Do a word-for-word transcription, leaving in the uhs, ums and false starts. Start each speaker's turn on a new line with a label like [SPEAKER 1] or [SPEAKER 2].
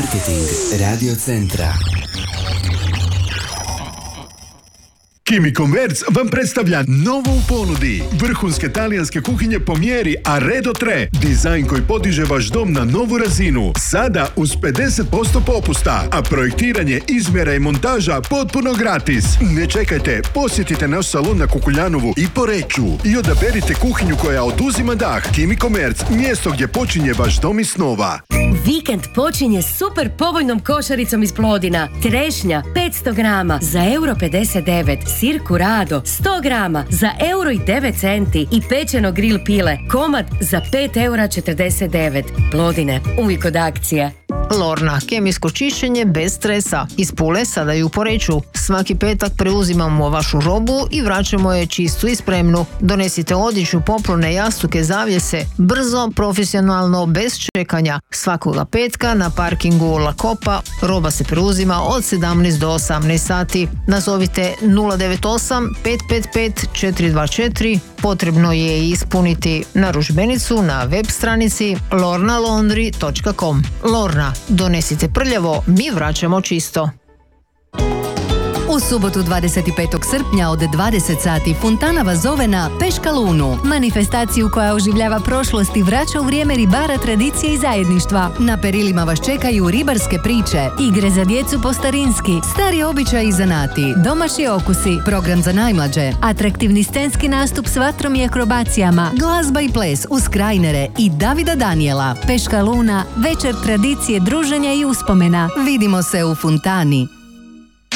[SPEAKER 1] Marketing Radio Centra.
[SPEAKER 2] Chimiconverse vam predstavlja novo u ponudi. Vrhunske talijanske kuhinje po mjeri Arredo tre. Dizajn koji podiže vaš dom na novu razinu. Sada uz pedeset posto popusta, a projektiranje, izmjera i montaža potpuno gratis. Ne čekajte, posjetite naš salon na Kukuljanovu i Poreču i odaberite kuhinju koja oduzima dah. Chimiconverse, mjesto gdje počinje vaš dom iz snova.
[SPEAKER 3] Vikend počinje super povoljnom košaricom iz Plodina. Trešnja petsto grama za euro pedeset devet. Sir Curado sto grama za euro i devet centi i pečeno grill pile komad za pet eura četrdeset devet. Plodine, uvijek od akcije.
[SPEAKER 4] Lorna, kemijsko čišćenje bez stresa. Iz Pule sada i u Poreču. Svaki petak preuzimamo vašu robu i vraćamo je čistu i spremnu. Donesite odjeću, poplone, jastuke, zavjese. Brzo, profesionalno, bez čekanja. Svakoga petka na parkingu La Copa roba se preuzima od sedamnaest do osamnaest sati. Nazovite nula devet osam pet pet pet četiri dva četiri. Potrebno je ispuniti narudžbenicu na web stranici lorna laundry točka com. Lorna, donesite prljavo, mi vraćamo čisto.
[SPEAKER 5] U subotu dvadeset petog srpnja od dvadeset sati Fontana vas zove na Peškalunu, manifestaciju koja oživljava prošlost i vraća u vrijeme ribara, tradicije i zajedništva. Na perilima vas čekaju ribarske priče, igre za djecu po starinski, stari običaji i zanati, domaći okusi, program za najmlađe, atraktivni scenski nastup s vatrom i akrobacijama, glazba i ples uz Krajnere i Davida Danijela. Peškaluna, večer tradicije, druženja i uspomena. Vidimo se u Fontani.